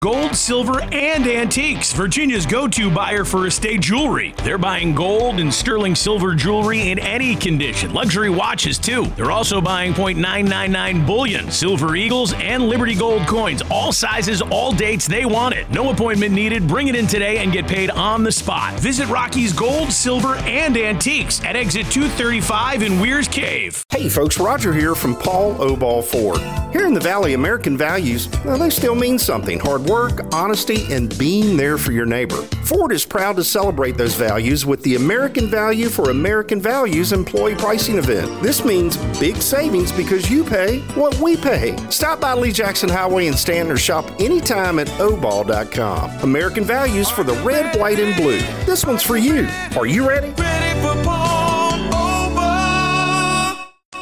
Gold, silver, and antiques. Virginia's go-to buyer for estate jewelry. They're buying gold and sterling silver jewelry in any condition. Luxury watches, too. They're also buying .999 bullion, silver eagles, and Liberty Gold coins. All sizes, all dates, they want it. No appointment needed. Bring it in today and get paid on the spot. Visit Rocky's Gold, Silver, and Antiques at exit 235 in Weir's Cave. Hey folks, Roger here from Paul Obal Ford. Here in the Valley, American values, well, they still mean something. Hard work, honesty, and being there for your neighbor. Ford is proud to celebrate those values with the American Value for American Values employee pricing event. This means big savings because you pay what we pay. Stop by Lee Jackson Highway in Stanton or shop anytime at obal.com. American Values for the red, white, and blue. This one's for you. Are you ready? Ready for Paul Obal.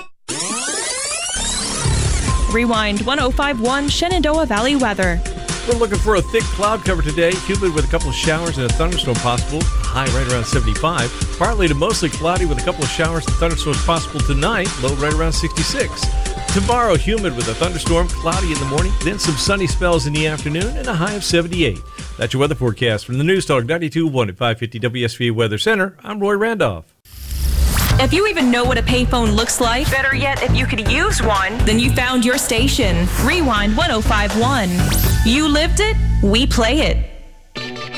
Rewind 1051 Shenandoah Valley weather. We're looking for a thick cloud cover today, humid with a couple of showers and a thunderstorm possible, high right around 75. Partly to mostly cloudy with a couple of showers and thunderstorms possible tonight, low right around 66. Tomorrow, humid with a thunderstorm, cloudy in the morning, then some sunny spells in the afternoon, and a high of 78. That's your weather forecast from the News Talk 92.1 at 550 WSVA Weather Center. I'm Roy Randolph. If you even know what a payphone looks like, better yet, if you could use one, then you found your station. Rewind 1051. You lived it, we play it.